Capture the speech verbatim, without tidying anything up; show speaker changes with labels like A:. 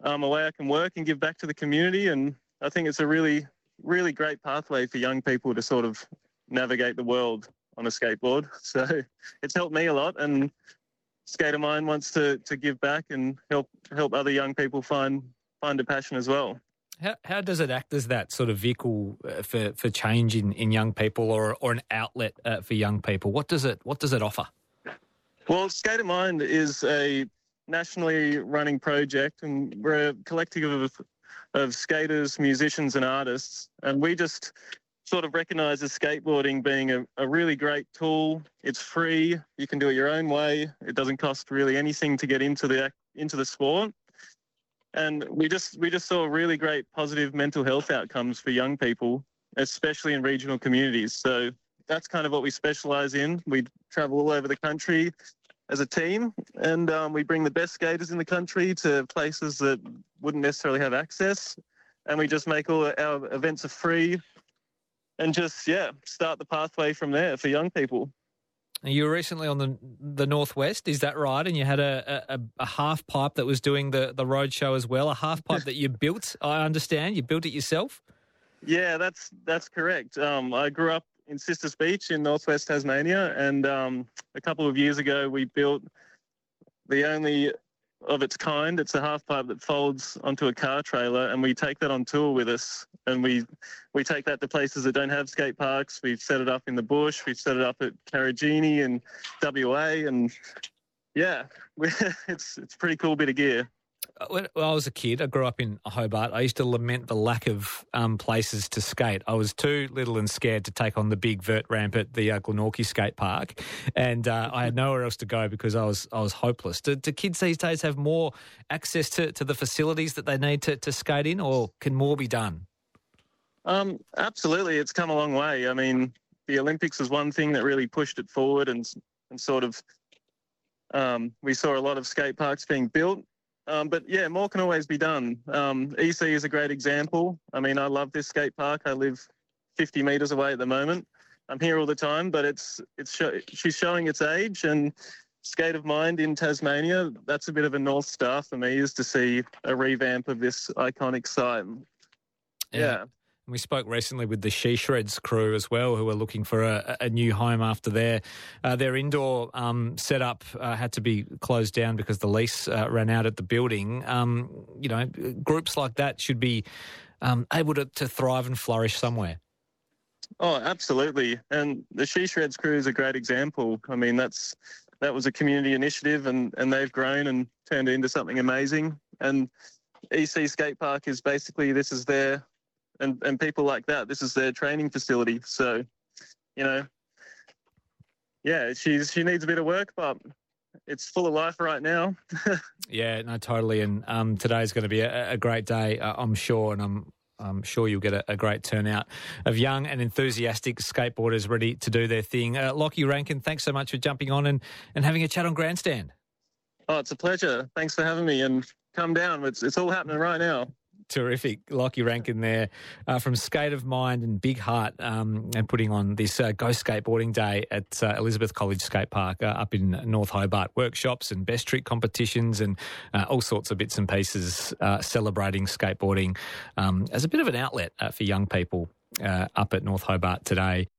A: um, a way I can work and give back to the community. And I think it's a really, really great pathway for young people to sort of navigate the world on a skateboard. So it's helped me a lot, and Skate of Mind wants to to give back and help help other young people find find a passion as well.
B: How how does it act as that sort of vehicle uh, for for change in, in young people, or or an outlet uh, for young people? What does it what does it offer?
A: Well, Skate of Mind is a nationally running project, and we're a collective of of skaters, musicians, and artists, and we just sort of recognises skateboarding being a, a really great tool. It's free. You can do it your own way. It doesn't cost really anything to get into the into the sport. And we just we just saw really great positive mental health outcomes for young people, especially in regional communities. So that's kind of what we specialise in. We travel all over the country as a team, and um, we bring the best skaters in the country to places that wouldn't necessarily have access. And we just make all our events are free, and just, yeah, start the pathway from there for young people.
B: You were recently on the the Northwest, is that right? And you had a, a, a half pipe that was doing the, the road show as well, a half pipe that you built, I understand. You built it yourself?
A: Yeah, that's that's correct. Um, I grew up in Sisters Beach in Northwest Tasmania, and um, a couple of years ago we built the only of its kind. It's a half pipe that folds onto a car trailer, and we take that on tour with us, and we we take that to places that don't have skate parks. We've set it up in the bush. We've set it up at Carragini and W A, and yeah, it's it's a pretty cool bit of gear.
B: When I was a kid, I grew up in Hobart. I used to lament the lack of um, places to skate. I was too little and scared to take on the big vert ramp at the uh, Glenorchy skate park, and uh, I had nowhere else to go because I was I was hopeless. Do, do kids these days have more access to, to the facilities that they need to, to skate in, or can more be done?
A: Um, absolutely, it's come a long way. I mean, the Olympics was one thing that really pushed it forward, and and sort of um, we saw a lot of skate parks being built. Um, but yeah, more can always be done. Um, E C is a great example. I mean, I love this skate park. I live fifty metres away at the moment. I'm here all the time, but it's it's show, she's showing its age. And Skate of Mind in Tasmania, that's a bit of a North Star for me, is to see a revamp of this iconic site. Yeah. yeah.
B: We spoke recently with the She Shreds crew as well, who are looking for a, a new home after their uh, their indoor um, setup uh, had to be closed down because the lease uh, ran out at the building. Um, you know, groups like that should be um, able to, to thrive and flourish somewhere.
A: Oh, absolutely. And the She Shreds crew is a great example. I mean, that's that was a community initiative, and, and they've grown and turned it into something amazing. And E C Skate Park is basically, this is their... And, and people like that, this is their training facility. So, you know, yeah, she's she needs a bit of work, but it's full of life right now.
B: Yeah, no, totally. And um, today's going to be a, a great day, uh, I'm sure, and I'm I'm sure you'll get a, a great turnout of young and enthusiastic skateboarders ready to do their thing. Uh, Lockie Rankin, thanks so much for jumping on and, and having a chat on Grandstand.
A: Oh, it's a pleasure. Thanks for having me, and come down. It's it's all happening right now.
B: Terrific. Lockie Rankin there uh, from Skate of Mind and Big Heart um, and putting on this uh, Go Skateboarding Day at uh, Elizabeth College Skate Park uh, up in North Hobart. Workshops and best trick competitions and uh, all sorts of bits and pieces uh, celebrating skateboarding um, as a bit of an outlet uh, for young people uh, up at North Hobart today.